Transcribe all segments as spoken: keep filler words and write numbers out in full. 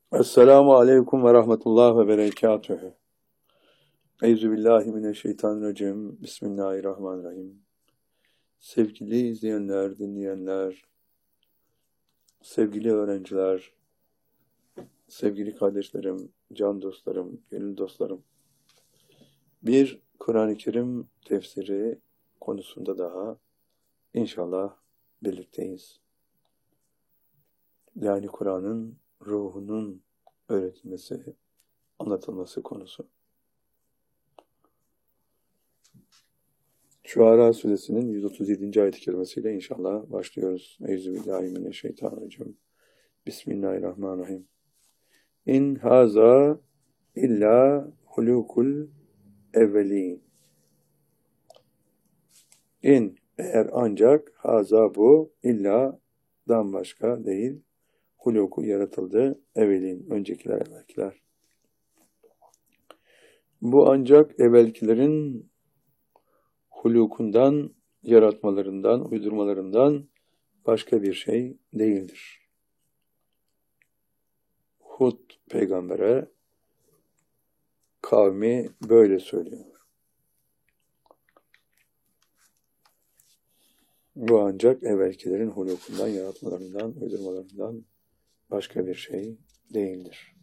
Esselamu Aleyküm ve Rahmetullah ve Berekatühü. Euzubillahimineşşeytanirracim. Bismillahirrahmanirrahim. Sevgili izleyenler, dinleyenler, sevgili öğrenciler, sevgili kardeşlerim, can dostlarım, gönül dostlarım. Bir Kur'an-ı Kerim tefsiri konusunda daha inşallah birlikteyiz. Yani Kur'an'ın ruhunun öğretilmesi, anlatılması konusu. Şuara Suresinin yüz otuz yedinci ayet-i kerimesiyle inşallah başlıyoruz. Euzubillahimineşşeytanirracim. Bismillahirrahmanirrahim. İn haza illa hulukul evvelin. İn eğer ancak haza bu illa dan başka değil. Huluku yaratıldı. Evvelin öncekiler evvelkiler. Bu ancak evvelkilerin hulukundan, yaratmalarından, uydurmalarından başka bir şey değildir. Hud peygambere kavmi böyle söylüyor. Bu ancak evvelkilerin hulukundan, yaratmalarından, uydurmalarından başka bir şey değildir.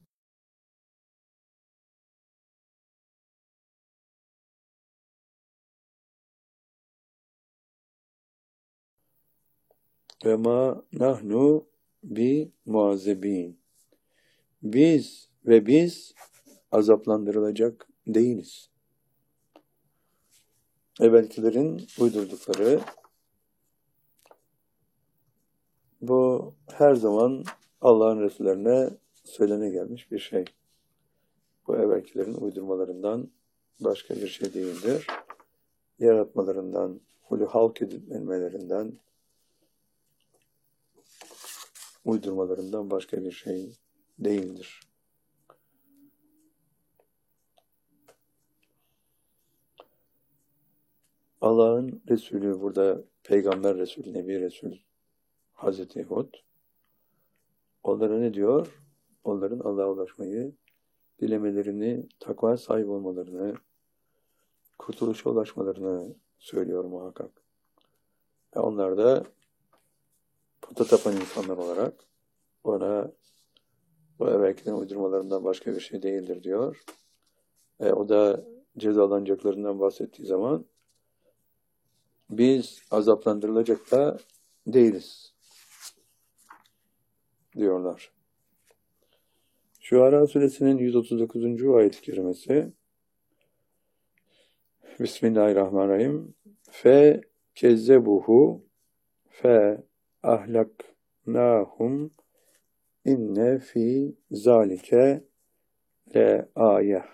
Ve ma nahnu bi muazzebin. Biz ve biz azaplandırılacak değiliz. Evvelkilerin uydurdukları bu her zaman Allah'ın Resullerine söylene gelmiş bir şey. Bu evvelkilerin uydurmalarından başka bir şey değildir. Yaratmalarından, hulu halk edilmelerinden, uydurmalarından başka bir şey değildir. Allah'ın Resulü burada Peygamber Resulü, Nebi Resul Hazreti Hud onlara ne diyor? Onların Allah'a ulaşmayı, dilemelerini, takva sahibi olmalarını, kurtuluşa ulaşmalarını söylüyor muhakkak. Ve onlar da puta tapan insanlar olarak ona bu evvelkilerin uydurmalarından başka bir şey değildir diyor. E, o da cezalanacaklarından bahsettiği zaman biz azaplandırılacak da değiliz diyorlar. Şuara Suresinin yüz otuz dokuzuncu ayet-i kerimesi Bismillahirrahmanirrahim. Fe kezzebuhu fe ahlaknahum inne fi zalike le ayeh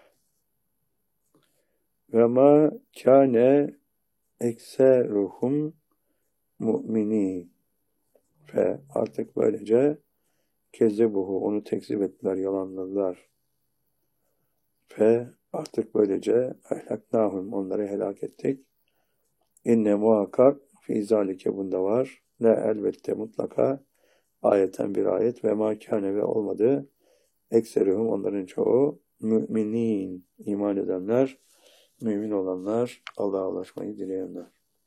ve ma kâne ekseruhum mu'minin. Ve artık böylece kezzebuhu onu tekzip ettiler, yalanladılar. Ve artık böylece ahlaknahum onları helak ettik. İnne muhakkak fi zalike bunda var. Ne elbette mutlaka ayeten bir ayet ve ma kâne ve olmadı. Ekseruhum onların çoğu müminin iman edenler, mümin olanlar, Allah'a ulaşmayı dileyenler.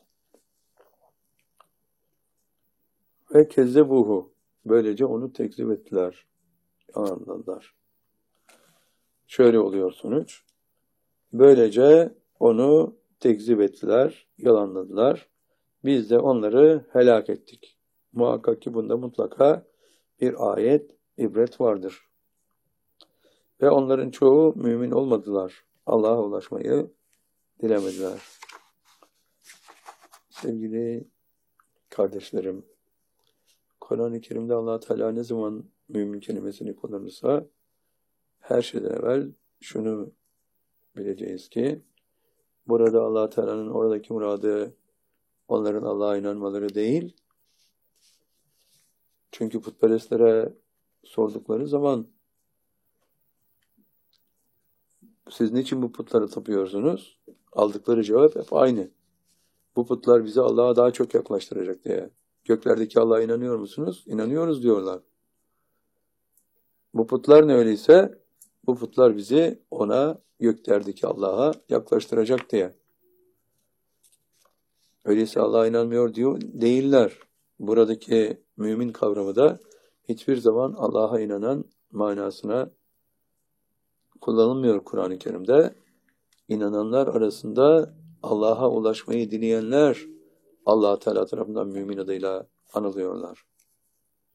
Ve kezzebuhu böylece onu tekzip ettiler, yalanladılar. Şöyle oluyor sonuç. Böylece onu tekzip ettiler, yalanladılar. Biz de onları helak ettik. Muhakkak ki bunda mutlaka bir ayet, ibret vardır. Ve onların çoğu mümin olmadılar. Allah'a ulaşmayı dilemediler. Sevgili kardeşlerim, Kur'an-ı Kerim'de Allah Teala ne zaman mümin kelimesini kullanırsa her şeyden evvel şunu bileceğiz ki burada Allah Teala'nın oradaki muradı onların Allah'a inanmaları değil. Çünkü putperestlere sordukları zaman siz niçin bu putlara tapıyorsunuz? Aldıkları cevap hep aynı. Bu putlar bizi Allah'a daha çok yaklaştıracak diye. Göklerdeki Allah'a inanıyor musunuz? İnanıyoruz diyorlar. Bu putlar ne öyleyse? Bu putlar bizi ona, göklerdeki Allah'a yaklaştıracak diye. Öyleyse Allah'a inanmıyor diyor değiller. Buradaki mümin kavramı da hiçbir zaman Allah'a inanan manasına kullanılmıyor Kur'an-ı Kerim'de. İnananlar arasında Allah'a ulaşmayı dileyenler Allah Teala tarafından mümin adıyla anılıyorlar.